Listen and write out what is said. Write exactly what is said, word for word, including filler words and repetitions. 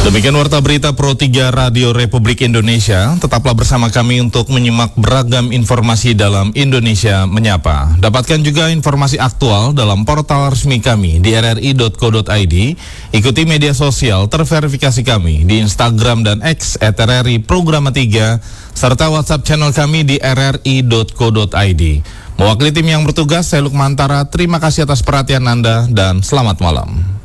Demikian warta berita Pro tiga Radio Republik Indonesia. Tetaplah bersama kami untuk menyimak beragam informasi dalam Indonesia Menyapa. Dapatkan juga informasi aktual dalam portal resmi kami di r r i dot co dot i d. Ikuti media sosial terverifikasi kami di Instagram dan X et r r i programa tiga, serta WhatsApp channel kami di r r i dot co dot i d. Mewakili tim yang bertugas, saya Lukmantara. Terima kasih atas perhatian Anda dan selamat malam.